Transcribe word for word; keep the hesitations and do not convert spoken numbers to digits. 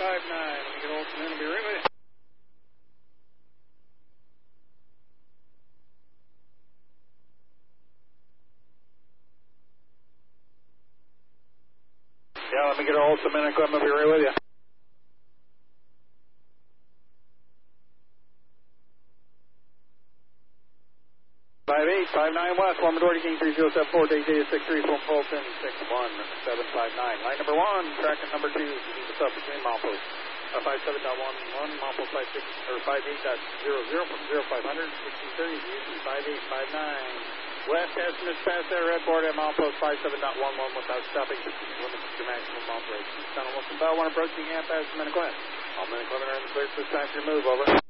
five nine. Let me get Olson in and be right with you. Yeah, let me get Olson in and I'm going to be right with you. five eight, five nine West, one Majority King three zero seven four, Day Data six three from Fulton six one seven five nine. Line number one, tracking number two, what's up between milepost uh, five seven dot one one, milepost five six, or five eight dot zero zero from zero five hundred, sixteen thirty, five eight five nine. West estimates past that red board at milepost five seven dot one one without stopping, limits to maximum mount rate. Sound Wilson Bell, one approaching half past Minnequin. All Minnequin are in the clear for this time to move, over.